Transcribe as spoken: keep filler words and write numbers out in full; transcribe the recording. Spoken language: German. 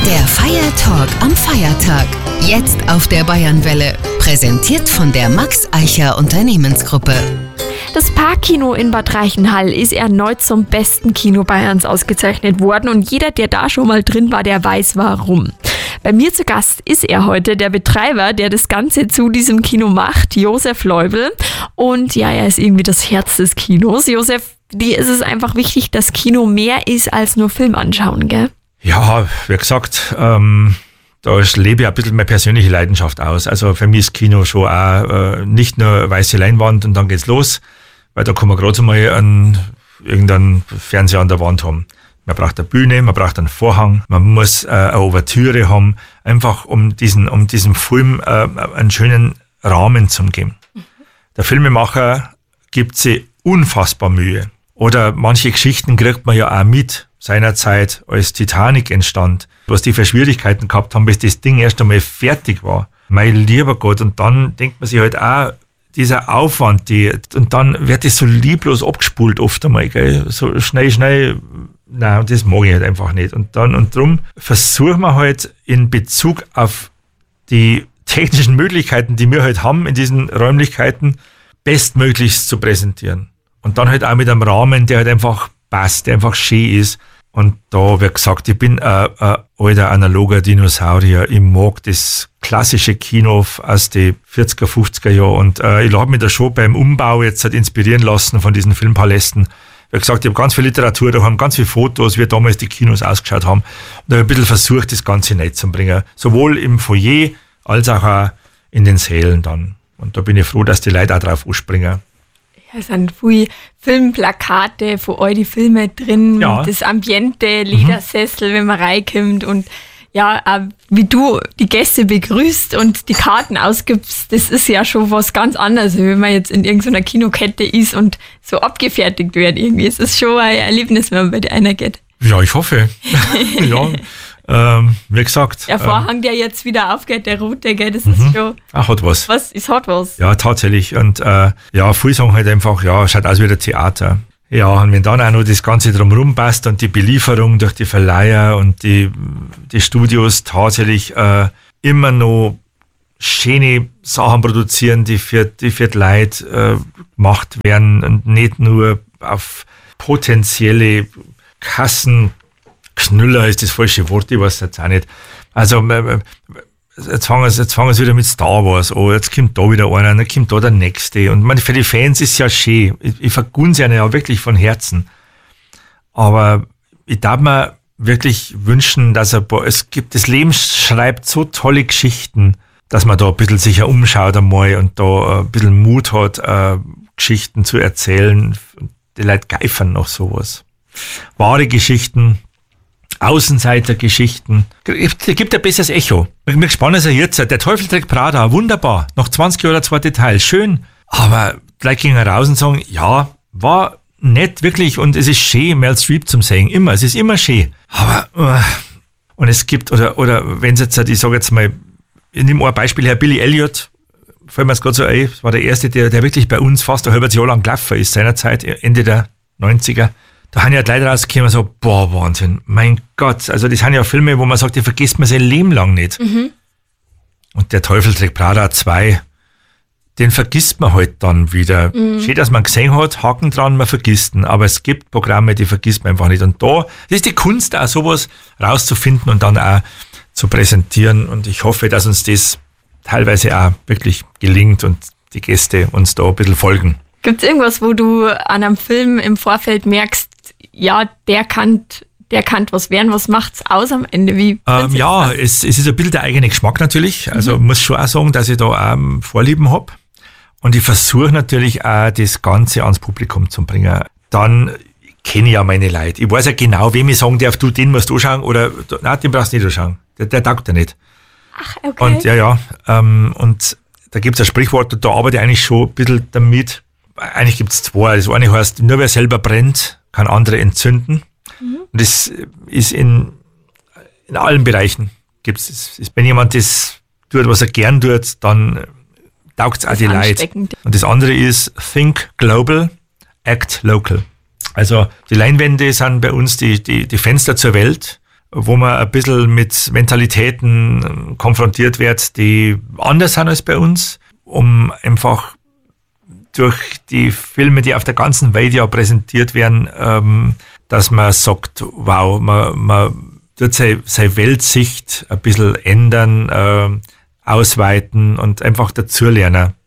Der Feiertalk am Feiertag. Jetzt auf der Bayernwelle. Präsentiert von der Max Eicher Unternehmensgruppe. Das Parkkino in Bad Reichenhall ist erneut zum besten Kino Bayerns ausgezeichnet worden und jeder, der da schon mal drin war, der weiß warum. Bei mir zu Gast ist er heute, der Betreiber, der das Ganze zu diesem Kino macht, Josef Leubel. Und ja, er ist irgendwie das Herz des Kinos. Josef, dir ist es einfach wichtig, dass Kino mehr ist als nur Film anschauen, gell? Ja, wie gesagt, ähm, da lebe ich ein bisschen meine persönliche Leidenschaft aus. Also für mich ist Kino schon auch äh, nicht nur weiße Leinwand und dann geht's los, weil da kann man gerade mal einen, irgendeinen Fernseher an der Wand haben. Man braucht eine Bühne, man braucht einen Vorhang, man muss äh, eine Ouvertüre haben, einfach um diesen, um diesem Film äh, einen schönen Rahmen zu geben. Mhm. Der Filmemacher gibt sich unfassbar Mühe. Oder manche Geschichten kriegt man ja auch mit, seinerzeit, als Titanic entstand, was die für Schwierigkeiten gehabt haben, bis das Ding erst einmal fertig war. Mein lieber Gott, und dann denkt man sich halt auch, dieser Aufwand, die, und dann wird das so lieblos abgespult oft einmal, gell, so schnell, schnell, nein, das mag ich halt einfach nicht. Und dann, und drum versuchen wir halt in Bezug auf die technischen Möglichkeiten, die wir halt haben in diesen Räumlichkeiten, bestmöglichst zu präsentieren. Und dann halt auch mit einem Rahmen, der halt einfach passt, der einfach schön ist. Und da wird gesagt, ich bin ein, ein alter analoger Dinosaurier. Ich mag das klassische Kino aus den vierziger, fünfziger Jahren. Und äh, ich habe mich da schon beim Umbau jetzt halt inspirieren lassen von diesen Filmpalästen. Wie gesagt, ich habe ganz viel Literatur, da haben ganz viele Fotos, wie damals die Kinos ausgeschaut haben. Und da habe ich ein bisschen versucht, das Ganze nett zu bringen. Sowohl im Foyer als auch in den Sälen dann. Und da bin ich froh, dass die Leute auch drauf anspringen. Es sind viele Filmplakate von all die Filme drin, ja. Das Ambiente, Ledersessel, mhm. wenn man reinkommt und ja, äh, wie du die Gäste begrüßt und die Karten ausgibst, das ist ja schon was ganz anderes, wenn man jetzt in irgendeiner Kinokette ist und so abgefertigt wird irgendwie. Es ist schon ein Erlebnis, wenn man bei der einer geht. Ja, ich hoffe. ja. Ähm, wie gesagt. Der Vorhang, ähm, der jetzt wieder aufgeht, der rote, gell, das mhm. ist schon. Ach, hat was. Was ist hat was? Ja, tatsächlich. Und äh, ja, viele sagen halt einfach, ja, schaut aus wie ein Theater. Ja, und wenn dann auch noch das Ganze drumherum passt und die Belieferung durch die Verleiher und die, die Studios tatsächlich äh, immer noch schöne Sachen produzieren, die für die, für die Leute äh, gemacht werden und nicht nur auf potenzielle Kassen. Knüller ist das falsche Wort, ich weiß jetzt auch nicht. Also, jetzt fangen sie, jetzt fangen sie wieder mit Star Wars an, jetzt kommt da wieder einer, dann kommt da der nächste. Und man, für die Fans ist es ja schön. Ich, ich vergunse ihnen ja wirklich von Herzen. Aber ich darf mir wirklich wünschen, dass ein paar, es gibt, das Leben schreibt so tolle Geschichten, dass man da ein bisschen sich umschaut einmal und da ein bisschen Mut hat, äh, Geschichten zu erzählen. Die Leute geifern nach sowas. Wahre Geschichten, Außenseitergeschichten. Es gibt ein besseres Echo. Wir spannen es ja jetzt. Der Teufel trägt Prada, wunderbar. Noch zwanzig Jahre zweite Teil, schön. Aber gleich gehen wir raus und sagen, ja, war nett, wirklich. Und es ist schön, Meryl Streep zum Singen. Immer, es ist immer schön. Aber, uh, und es gibt, oder, oder wenn es jetzt, ich sage jetzt mal, ich nehme ein Beispiel her, Billy Elliot, fällt mir jetzt gerade so ein, das war der Erste, der, der wirklich bei uns fast ein halbes Jahr lang gelaufen ist, seinerzeit, Ende der neunziger. Da haben ja die Leute rausgekommen und so, boah, Wahnsinn, mein Gott. Also das sind ja Filme, wo man sagt, die vergisst man sein Leben lang nicht. Mhm. Und der Teufel trägt Prada zwei, den vergisst man halt dann wieder. Mhm. Schön, dass man gesehen hat, Haken dran, man vergisst ihn. Aber es gibt Programme, die vergisst man einfach nicht. Und da das ist die Kunst, auch sowas rauszufinden und dann auch zu präsentieren. Und ich hoffe, dass uns das teilweise auch wirklich gelingt und die Gäste uns da ein bisschen folgen. Gibt es irgendwas, wo du an einem Film im Vorfeld merkst, ja, der kann, der kann was werden, was macht's aus am Ende? Wie ähm, ja, es, es ist ein bisschen der eigene Geschmack natürlich. Also mhm. muss schon auch sagen, dass ich da auch Vorlieben habe. Und ich versuche natürlich auch, das Ganze ans Publikum zu bringen. Dann kenne ich ja meine Leute. Ich weiß ja genau, wem ich sagen darf, du, den musst du anschauen oder nein, den brauchst du nicht anschauen. Der, der taugt ja nicht. Ach, okay. Und ja, ja. Ähm, und da gibt es ein Sprichwort, und da arbeite ich eigentlich schon ein bisschen damit. Eigentlich gibt es zwei. Das eine heißt, nur wer selber brennt, kann andere entzünden. Mhm. Und das ist in, in allen Bereichen. Gibt's, ist, wenn jemand das tut, was er gern tut, dann taugt es auch die Leute. Und das andere ist, think global, act local. Also die Leinwände sind bei uns die, die, die Fenster zur Welt. wo man ein bisschen mit Mentalitäten konfrontiert wird, die anders sind als bei uns, um einfach durch die Filme, die auf der ganzen Welt ja präsentiert werden, ähm, dass man sagt, wow, man, man tut seine, seine Weltsicht ein bisschen ändern, äh, ausweiten und einfach dazulernen.